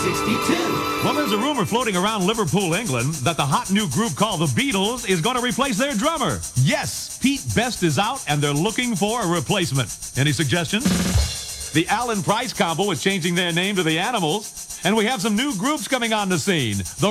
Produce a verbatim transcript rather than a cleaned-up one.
sixty-two. Well, there's a rumor floating around Liverpool, England, that the hot new group called the Beatles is going to replace their drummer. Yes, Pete Best is out, and they're looking for a replacement. Any suggestions? The Alan Price combo is changing their name to the Animals, and we have some new groups coming on the scene. The